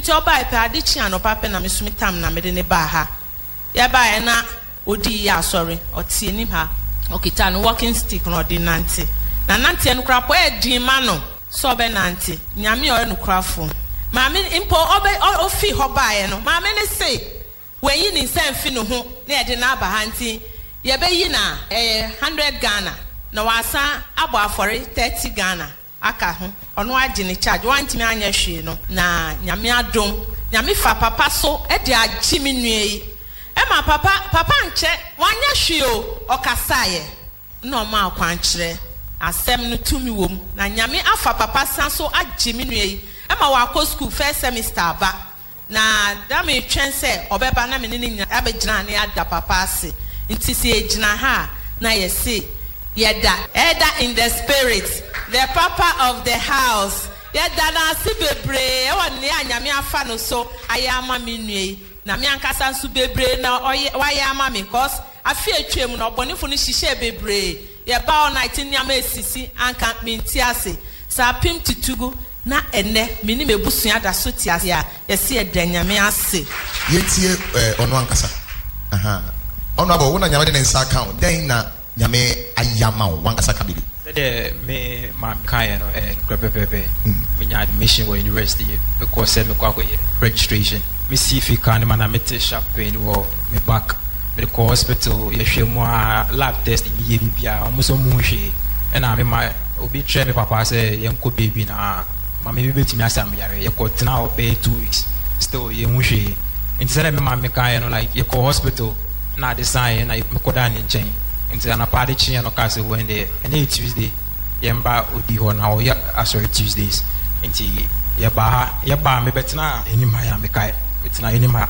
Nti oba pe adichi anopa pe na mesumi tam na mede ne ba ha. Ya ba na odi ya sorry otie nim ha. Okita no walking stick no di nante. Na nante no kra po edin ma no. So be nante. Nyame o no krafo. Maame impo ofi ho ba no. Maame ne say when you ni nsan no ho na e de na aba ha nti ye be yi na 100 Ghana. Na wasa abo afore 30 Ghana. Aka ho ono agi ne charge wantimi anya hwe no na nyame adom nyame fa papa so e de agi me nua yi e ma papa nche wanya hwe o okasaye no ma akwankyere asem no tumi wom na nyame afa papa san so agi me nua yi e ma wa ko school first semester aba na da me twen se obeba na me ne abegina na ada papa ase nti se egina ha na ye se yeda elder in the spirit, the papa of the house. Yeda na si bebre e won ne anyame afa no so ayama me nue na me ankasa nso bebre na wayama me cause afi atwem na obonefo no hihye bebre ye ba all night nyama esisi anka menti ase sa pim titugu na ene mini mebusua da so ti ase a ye se edanyame ase yetie ono ankasa ono abo wona nyama de ne nsa account den na nyame ayama wankasa kabiri me ma kai no pepepe me nya admission wo university because me kwa registration me see if can man amete sharp pain wo me back me go hospital ye hwe mu a lab test ni ye bibia omuso mu hwe e na me ma obi tre me papa say ye nko baby na ma me betimi asam yare ye ko tena o be 2 weeks still ye mu hwe instead me ma me kai no like ye ko hospital na design na me ko da ni nchen into an party chain no case when the any Tuesday yemba odi ho na o ya sorry Tuesdays into yeba me betna enima ya me kai betna enima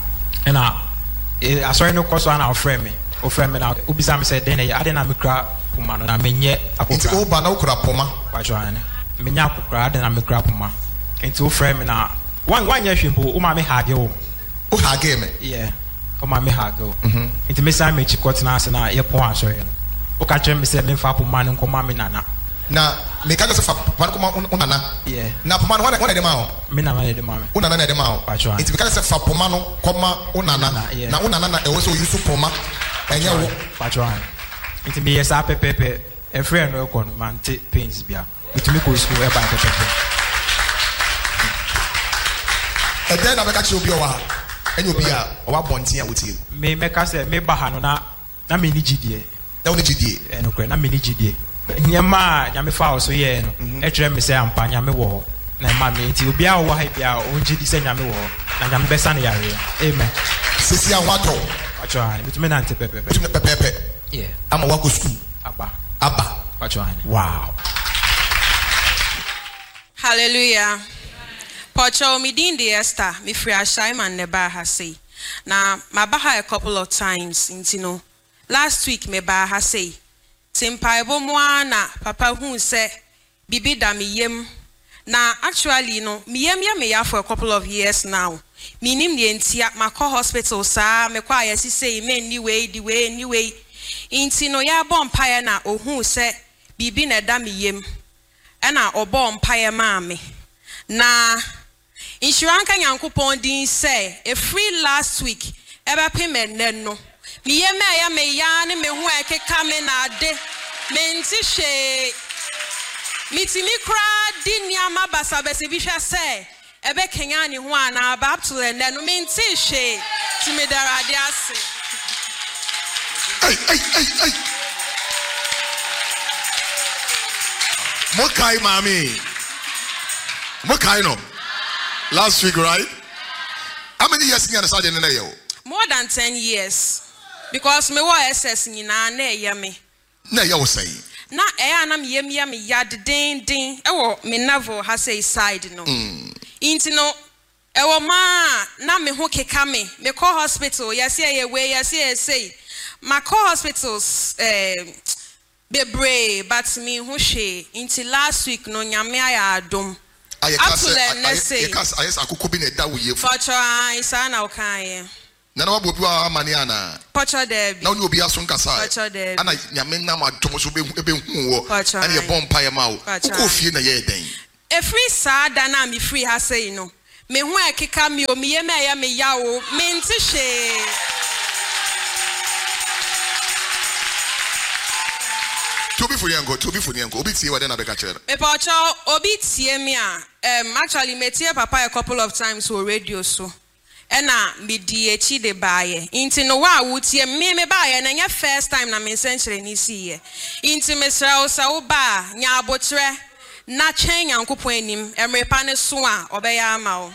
na sorry no course na o friend me na obisa me say den ya ade na me kra puma no na menye akokra into o ba na okra puma ba joan menya akokra ade na me kra puma into o friend me na one ye hwempo o ma me hage o hage me yeah o ma me hago nti me say me chikot na ase na ye pon asori no o ka kire me say me fa poma ne nkoma me nana na me ka se fa poma nkoma unana yeah na poma no wana de ma o me na de ma me unana na de ma o nti me ka se fa poma no koma unana na unana na e wo so use poma enye wo patron nti me yes apepepe e friend no ko no man te pains bia bitumi ko school e ba pepepe e den na me ka kire obi o wa enyo bia o wa bontia wotie me meka se me ba ha no na me ni gidie na woni gidie no kre na me ni gidie nyama nya me fa o so ye no e kire me se ampa nya me wo na ma me nti obi a wo ha bia o gidi se nya me wo na nya me be sa ne yare amen sisi an wato patron me to me na nte pepepe yeah ama wa go school aba patron wow hallelujah. Pocho mi din de Esther mi free Ashaiman neba ha say. Na ma ba ha a couple of times intino. Last week me ba ha say. Timpaibo mo na papa hu say bibi da mi yem. Na actually no mi yem ya me ya for a couple of years now. Mi nim de entia ma call hospital sa me kwa yesi say me anyway intino ya bo mpaye na ohu say bibi na da mi yem. E na obo mpaye ma me. Na Inshuranka Yankupon din say a free last week eba payment no me yeme ya me yani me hu eke kame na de me nti hwe mitimi kra di niama basa bese bi hwe say ebe kenya ni hu ana ba up to no me nti hwe ti me dara de ase ay Mokai no last week, right? How many years in the Saudi Arabia? More than 10 years. Because me wa SS ni na ye me. Na ye wo say. Na na me yem me yad din. E wo me navel ha say side no. Inti no e wo ma na me ho keka me call hospital yes ye we yes ye say. Ma call hospitals bebre but me ho hwe. Inti last week no nyame aya adom. I yes akuko bi na da wo ye fu. Pocho isa na okan. Na na wabobi wa mani ana. Pocho Debbie. Na oni obi aso nkasa. Pocho Debbie. Ana nyame na ma dwom so be hu wo. Ana ye bompa ye ma wo. Uko fie na ye den. E free sa da na me free ha say no. me ho ekeka mi o me ye me ya me ya o me nti hwe to be for yango obi tie wade na beka chere me pa cho obi tie me a actually me tie papa a couple of times on radio so ena me di echi de baaye inti no wa wo tie me baaye na nya first time na me senchire ni siye inti me sra o sa wo ba nya abotre na chen yankopon anim emrepa ne so a obeya ama o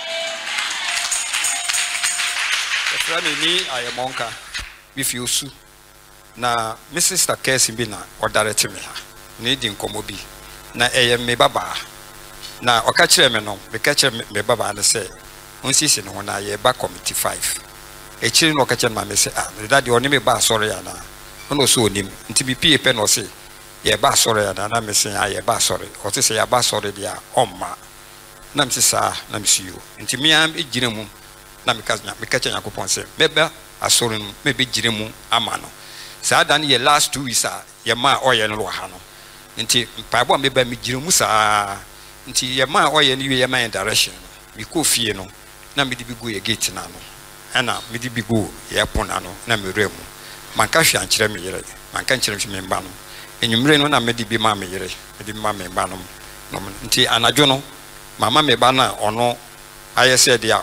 Efrani ni ayemonka bifi osu na Mrs. Takesi bi na odarete me ha na di nkomo bi na eye me baba na oka kire me no me ka kire me baba na se onsisi no na ye ba committee 5 e kire no oka kire ma me se daddy oni me ba sori ya na ono so onim nti bi pie pe no se ye ba sori ya na me se ye ba sori o se se ya ba sori dia omma na me se sa na me siyo nti me am e gire mu na me ka kire yakopon se meba asori no me be gire mu ama no saa dan ye last 2 weeks ye ma oye no ha no nti mpaabo me ba me gire mu saa nti ye ma oye no ye ma direction me ko fie no na me di bi go ye gate na no ana me di bi go ye pona no na me remu manka hwe ankere me yere manka ankere me mba no enyumre no na me di bi ma me yere me di ma me mba no nti anajo no mama me ba na ono aye said ya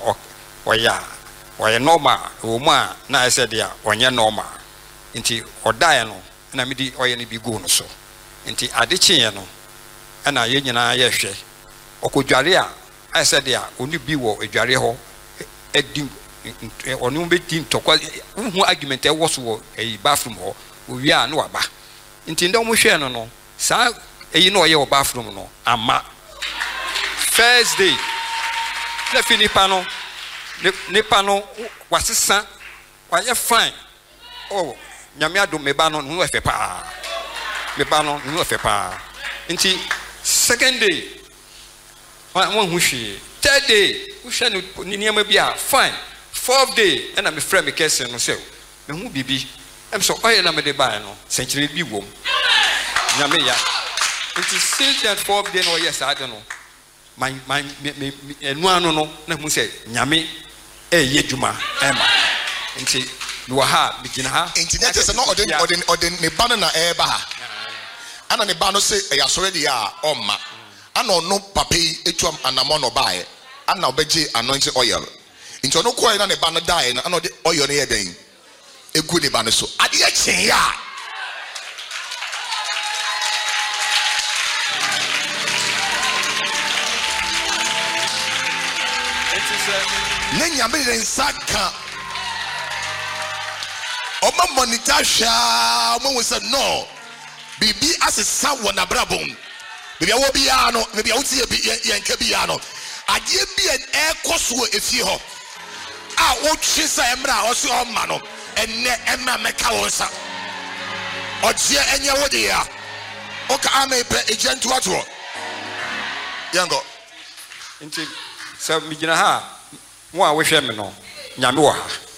oye normal o mu a na aye said ya onye normal nti odae no na me di oye ni bi go no so nti ade kye no ana ye nyina ye hwe okodware a I said there only be wo adware ho edi onu be din tokwa hu argument e woso wo e bathroom ho owi a no waba nti ndom hwe no no sa eyi no ye wo bathroom no ama first day na fini pano ne pano wasesa wa ye fine oh nyame adom me ba no no efe pa me ba no no efe pa nti second day one who she third day who shall near me be fine fourth day and I'm a friend me kese no say me hu bibi em so oil na me de buy no century bi wom nyame ya it is still that fourth day no yes I don't know my enu anu no na hu say nyame ye djuma ema nti no ha bigina ha internet is not odin ne ba na e ba ha ana ne ba no say e yasore de ya omma ana no papi etuam anamon obae ana obeje anointing oil nti ono ko na ne ba no dae na ana de oil no ye den egu ne ba no so ade ye chen ya ne nyame den saka oma monitor sha oma we say no bibi asesa wona brabom maybe I will be ano, maybe I will see a Yankabiano. I give me an air cosu if you hope. I won't chase a emra or so mano and ne emma mecaosa. Or dear and yawodia. Okay, I may pay a gentle water. Yango. Into so Mijinaha. One wish him no. Yamua.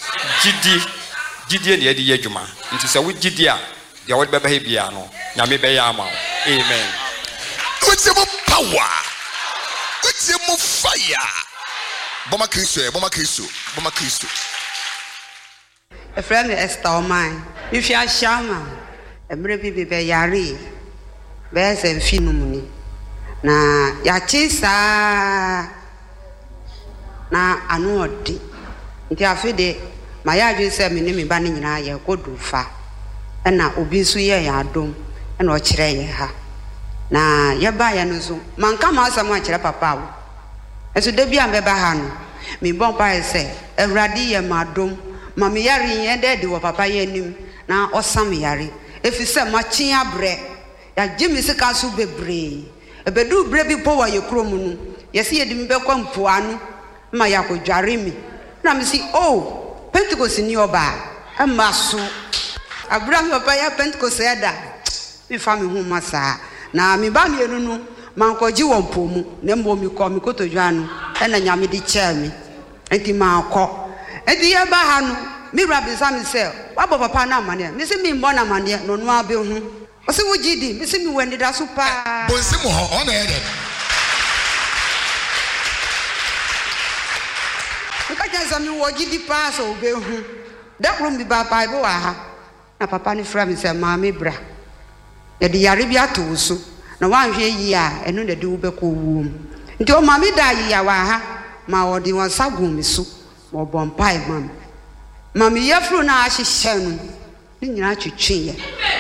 Gidi and Yedi Yajuma. Into so we Gidia. The old babyano. Yami Bayama. Amen. What's your power? What's your fire? Boma Kristo. A friend is still mine. If you are shaman, a baby be yari, bears and finumuni. Na yachisa na anuodi. Nti afide, my yard said me name banning na ya go do fa. And na obisu ye ya dom, and ochre ha. Na yeba ya nuzu manka ma asama kire papa wo eso da bia mbeba ha no me bon pa se awrade ye madom ma me yare ye de wo papa ye nim na osam yare efi se ma kyen abre ya gimi sika so bebre ebedu bre bi po wa ye krom nu ye se ye di mbe kwa mpo anu ma ya ko dware mi na me si oh Pentecost ni oba amaso Abraham papa ya Pentecost eda mi fa me hu masa na mi ba mi enu no mankoji wompo mu na mbo mi ko mi kotodwanu e na nyame di che mi enti ma akọ enti ye ba ha no mi rabi sa mi se wa bo papa na amane mi se mi mbo na amane no no abe hu o se wo gidi mi se mi wende da so pa bo se mo ho na ede so me wo gidi pass o be hu da kro mi ba Bible wa ha na papa ni fra me say ma me bra ye de yare bi ato so na wan hwe yi a eno na de wo be ko wo nti o ma me da yi ya wa ha ma wo de won sagum mi so mo bon pai mam ma me yafru na ahihye no ni nyina twetwe ye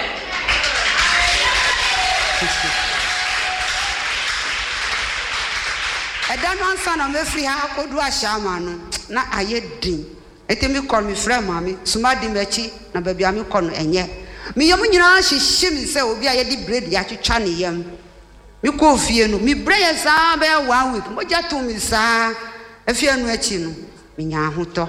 Edan wan sana me free ha kodu ahama no na ayedin etemi kor me frɛ mami suma di mechi na babia me kɔ no enye me yam nyina hyehyɛ mi sɛ obi a yedi bread ya twetwa ne yam me kɔ fie no me bre ya saa be 1 week mo ja to mi saa afie no achi no me nya ahotɔ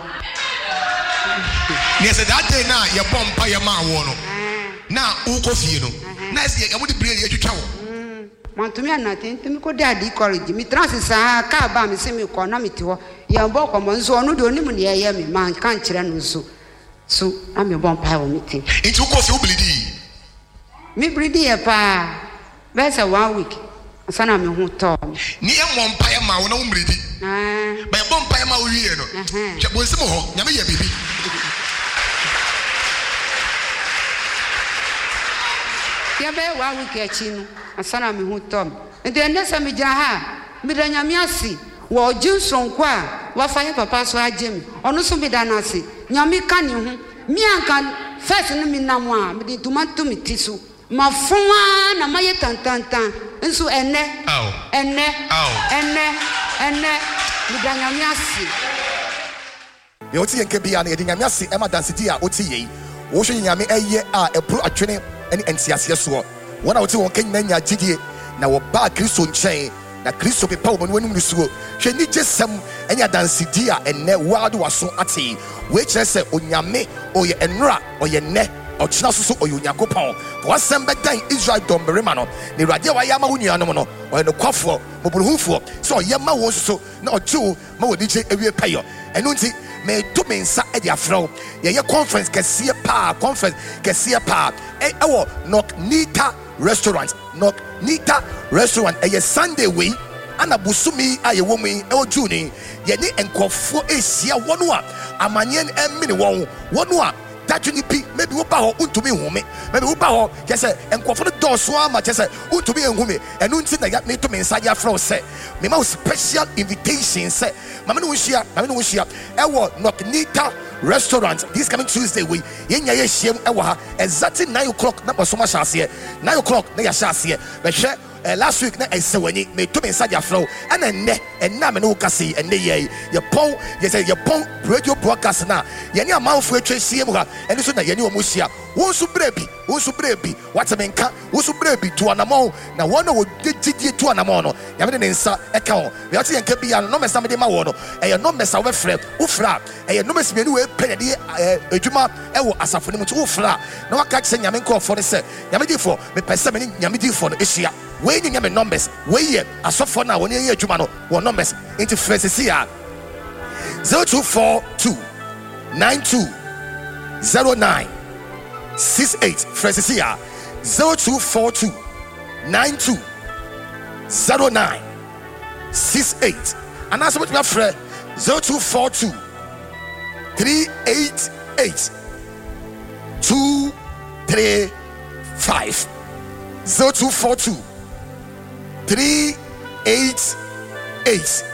ne sɛ that day na ye bompa ye ma wo no na wo kɔ fie no na sɛ ye mo di bread ya twetwa wo Mantumi anate ntumi ko daddy courage mi transisa ka ba mi se mi ko na mi ti ho ye mbo ko mo nso onu de onim ne ye mi man kan kire no so na mi bon pa wo mi ti nti wo ko fi wo blidi mi blidi ye pa be say 1 week sana mi hu to ni e mo mpa ye ma wo na wo blidi ba ye bon pa ye ma wo wie no hwe bo nsi mo ho nya me ye bibi ya be 1 week achi no asana mi hu tom ende enesa mi gya ha mi da nyame ase wo jinsonko a wa fa ye papa so agye mi ono so bi da na ase nyame ka ne hu mi anka first no mi nam a mi di tomato mi ti so ma fonwa na ma ye tantantan nso enne mi da nyame ase ye oti yenke bia na ye di nyame ase e ma dansidi a oti ye wo hwe nyame eye a epro atwene ene entiase so Wana wote won kenya nya gidie na wo ba Kristo nchen na Kristo pepa wo no num suo hwe ni jesem enya dansidi a enne wado waso ate we kire se onyame oye enra oye ne ochina so oye onyakopon wasem bedan Israel domberema no ne rade wa ya ma wo nuanom no oye no kwafo boburuhufo so oye ma wo so na oju ma wo dije ewie payo enu nti me to me nsa e dia frɛ ye conference kɛseɛ pa conference kɛseɛ pa ɛwɔ Nita restaurant ɛyɛ Sunday way ana busumi a ye wo mu ɛwɔ June ye ni enkɔfo esia wɔno a amanye emini wɔno a dadwini bi maybe wo ba ho untumi home maybe wo ba ho yɛsɛ enkɔfo no dɔso ama kyɛsɛ untumi enhome ɛno nti na me to me nsa ya frɛ sɛ me ma special invitation sɛ mama no hia ɛwɔ Nita restaurant this coming Tuesday we yenya ye hiem ɛwɔ ha exactly 9 o'clock na bosoma hyase 9 o'clock na ya hyase behwe last week na esewani me to me inside ya flow and na me no kase enne ye pon radio broadcast na ye ni amanfo atwa hiem ha ene so na ye ni omo hia wo su brebi what me nka wo su brebi to anamon na wo na wo didie to anamon no ya me ne nsa eka ho me ati yenka bia no mesa me de ma wo no e no mesa we frɛ wo fra e no mesa me ni we pɛ de adwuma e wo asafo ne mu to wo fra na waka kye nyame nkɔfo ne sɛ nyame difo me pɛ me ni nyame difo no ehia we ni nyame numbers we ye asofo na wo ne ye adwuma no wo numbers into fresh ya 0242 9209 68 Fresia 0242 9209 68 and that's what we have 0242 388 235 0242 388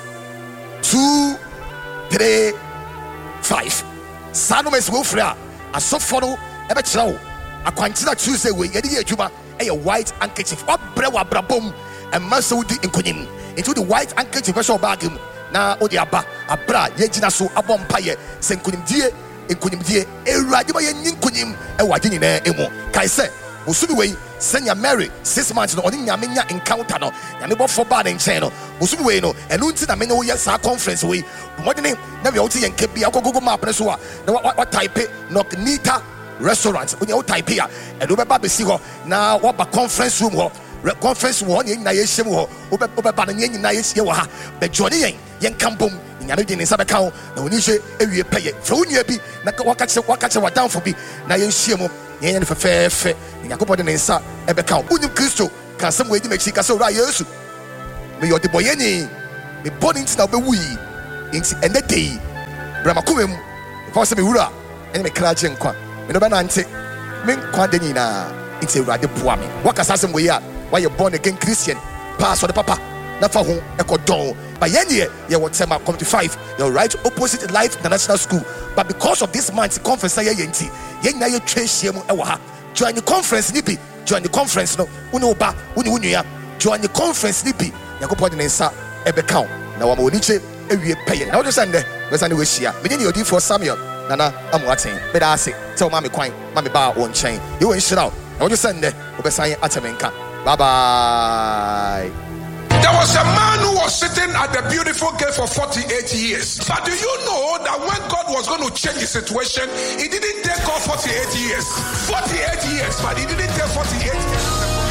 235 Sanomes Wilfred asofo ebe kyerɛw akwankyena Tuesday we yɛde yɛ adwuma ɛyɛ white handkerchief wabrɛ wabrabom ɛma sɛ wodi nkonyim into the white handkerchief ɛhyɛ ɔbaage mu na wode aba abra yɛgyina so abɔ mpayɛ sɛ nkonimdie awurade ma yɛnyi nkonyim ɛwɔ ade nyinaa emu kae sɛ bosumi wei sɛnya Mary 6 months no ɔne nyame nya encounter no nyame bɔfo baa ne nkyɛn no bosumi wei no ɛno nti na me ne woyɛ saa conference wei mmɔdene na wia wote yɛnka bia wokɔgogo map ne so a na watype Nita restaurant when you type here and wobɛba bɛsi hɔ na wɔba conference room hɔ conference wɔ ne nyina yɛhyɛ mu hɔ wobɛba no ne nyina yɛhyɛ wɔ ha bɛdwɔne yɛn kampom nyame de ne nsa bɛka ho na wɔne hyɛ awie pɛyɛ frɛ wo nua bi na waka kyerɛ wadamfo bi na yɛnhyia mu yɛnyɛ no fɛfɛɛfɛ nyankopɔn de ne nsa ɛbɛka ho wonim Kristo ka asɛm wɔ adi makyi ka sɛ owura Yesu meyɛ ɔdebɔyɛni mebɔ ne nti na wobɛwu yi nti ɛnɛ de yi Bramakumem, Fossa Miura, and me crashing qua. Menobanante, Min Quadinina, it's a rather poami. What assassin we are, why you're born again Christian, pass for the papa, Nafahu, Echo Don. By any you would say, come to 5, you're right opposite Life International School. But because of this month's conference, Yenti, Yen you trace him, join the conference, Nippy, join the conference, no, Unoba, Ununia, join the conference, Nippy, Yakopodinesa, Ebekau. Now I'm Oniche, every pay. Now the Sunday, was an wish here. Beginning your deal for Samuel, Nana, I'm watching. But I say, tell Mammy Quine, Mammy Bar won't chain. You ain't shut out. Now the Sunday, Obesayan Atamenka. Bye bye. There was a man who was sitting at the beautiful gate for 48 years. But do you know that when God was going to change the situation, he didn't take God 48 years. 48 years, but he didn't take 48 years.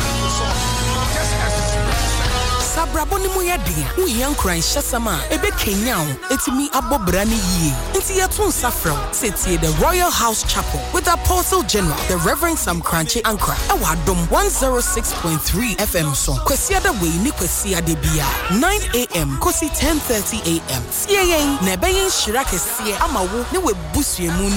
Sabraboni muyadia, uyan crying shasama, ebe kenyao, etimi abobrani ye. Inti yatun safro, seti the Royal House Chapel with Apostle General, the Reverend Sam Crunchy Ankra, Awadom 106.3 FM song. Kwesia da way ni kwesia de bia. 9 a.m. kosi 10:30 a.m. Siye nebeyin shirake siye amawu ni we busu